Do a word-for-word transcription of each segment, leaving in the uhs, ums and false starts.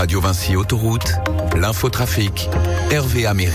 Radio Vinci Autoroute, l'infotrafic, Hervé Améry.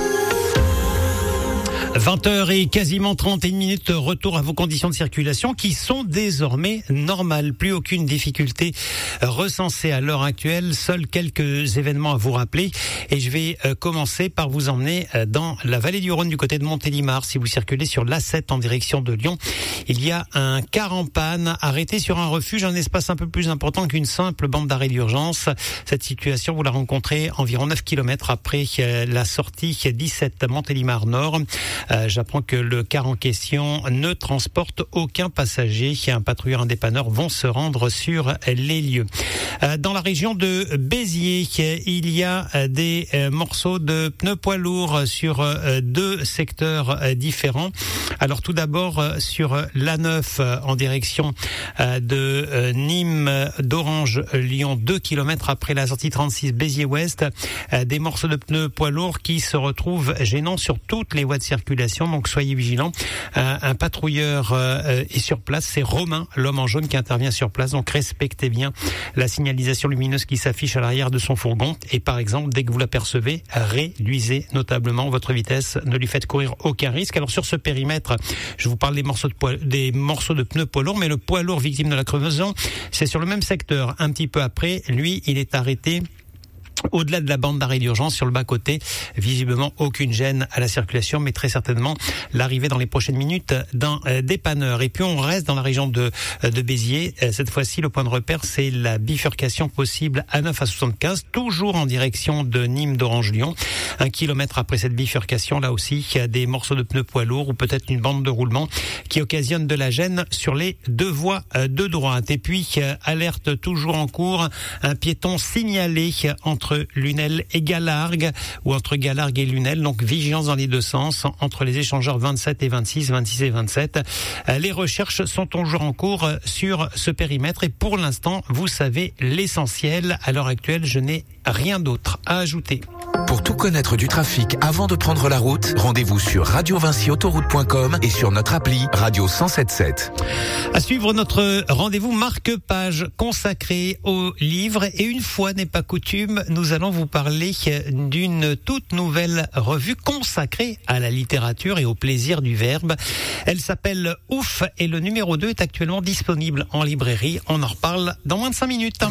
vingt heures et quasiment trente et une minutes, retour à vos conditions de circulation qui sont désormais normales. Plus aucune difficulté recensée à l'heure actuelle, seuls quelques événements à vous rappeler. Et je vais commencer par vous emmener dans la vallée du Rhône du côté de Montélimar. Si vous circulez sur l'A sept en direction de Lyon, il y a un car en panne arrêté sur un refuge, un espace un peu plus important qu'une simple bande d'arrêt d'urgence. Cette situation, vous la rencontrez environ neuf kilomètres après la sortie dix-sept Montélimar Nord. Euh, j'apprends que le car en question ne transporte aucun passager. Un patrouilleur, un dépanneur vont se rendre sur les lieux. Euh, dans la région de Béziers, il y a des euh, morceaux de pneus poids lourds sur euh, deux secteurs euh, différents. Alors tout d'abord euh, sur l'A neuf euh, en direction euh, de euh, Nîmes d'Orange Lyon, deux kilomètres après la sortie trente-six Béziers-Ouest, euh, des morceaux de pneus poids lourds qui se retrouvent gênants sur toutes les voies de circulation. Donc soyez vigilants. Euh, un patrouilleur euh, est sur place. C'est Romain, l'homme en jaune, qui intervient sur place. Donc respectez bien la signalisation lumineuse qui s'affiche à l'arrière de son fourgon. Et par exemple, dès que vous l'apercevez, réduisez notablement votre vitesse. Ne lui faites courir aucun risque. Alors sur ce périmètre, je vous parle des morceaux de poids, des morceaux de pneus poids lourds, mais le poids lourd victime de la crevaison, c'est sur le même secteur. Un petit peu après, lui, il est arrêté au-delà de la bande d'arrêt d'urgence sur le bas-côté. Visiblement aucune gêne à la circulation, mais très certainement l'arrivée dans les prochaines minutes d'un euh, dépanneur. Et puis on reste dans la région de, de Béziers. Euh, cette fois-ci, le point de repère, c'est la bifurcation possible A neuf à soixante-quinze, toujours en direction de Nîmes d'Orange Lyon. Un kilomètre après cette bifurcation, là aussi, il y a des morceaux de pneus poids lourds ou peut-être une bande de roulement qui occasionne de la gêne sur les deux voies euh, de droite. Et puis, euh, alerte toujours en cours, un piéton signalé entre Lunel et Galargues, ou entre Galargues et Lunel, donc vigilance dans les deux sens, entre les échangeurs vingt-sept et vingt-six, vingt-six et vingt-sept. Les recherches sont toujours en cours sur ce périmètre et pour l'instant, vous savez l'essentiel. À l'heure actuelle, je n'ai rien d'autre à ajouter. Pour tout connaître du trafic avant de prendre la route, rendez-vous sur radio vinci autoroute point com et sur notre appli Radio cent sept sept. À suivre notre rendez-vous marque-page consacré aux livres. Et une fois n'est pas coutume, nous allons vous parler d'une toute nouvelle revue consacrée à la littérature et au plaisir du verbe. Elle s'appelle Ouf et le numéro deux est actuellement disponible en librairie. On en reparle dans moins de cinq minutes.